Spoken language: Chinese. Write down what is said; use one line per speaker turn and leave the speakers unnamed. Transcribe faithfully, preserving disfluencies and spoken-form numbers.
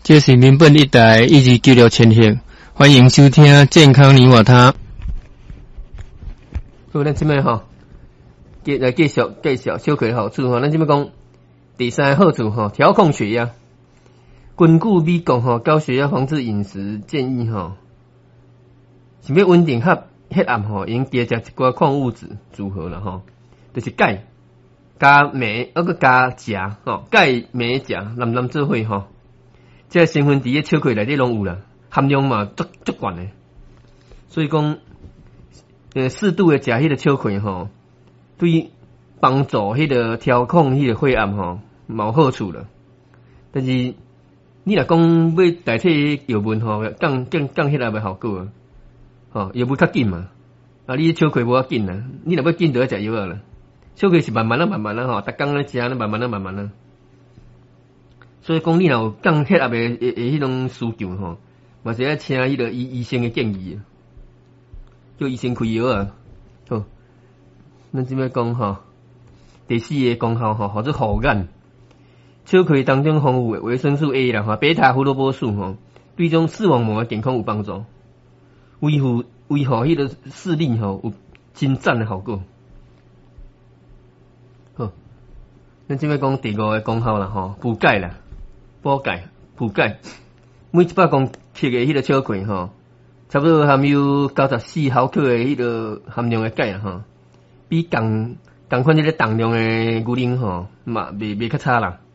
这是民本一台一二九六千赫，欢迎收听健康你我他。好，咱即摆吼，继来继续介绍小可的好处吼。咱即摆讲第三个好处吼，调控血压。根据美国吼高血压防治饮食建议吼，想要稳定血血压吼，应加食一寡矿物质组合啦吼，就是钙加镁，还佫加钾吼，钙镁钾蓝蓝做伙吼，这成分伫个巧克力内底拢有啦，含量嘛足足悬诶，所以讲，呃，适度诶食迄个巧克力吼，对帮助迄个调控迄个血压吼，嘛有好处啦。但是你若讲要代替药物吼，降降降血压诶效果啊，吼药物较紧嘛，啊，你巧克力无遐紧啦，你若要紧就要食药啊啦。巧克力是慢慢啊慢慢啊吼，逐工咧食咧慢慢啊慢慢啊。所以讲你若有降血压诶诶诶迄种需求吼，嘛是要请迄个医医生诶建议，叫医生开药啊。好，咱即摆讲吼，第四个功效吼，或者护眼。巧克力当中丰富的维生素 A 啦，吼，贝塔胡萝卜素吼，对种视网膜的健康有帮助，维护维护迄个视力吼有真赞的效果。好，咱即摆讲第五个功效啦吼，补钙啦，补钙补钙，每一百公克的迄个巧克力吼，差不多含有九十四毫克的迄个含量的钙啦吼，比共共款即个重量的牛奶吼嘛，袂袂较差啦。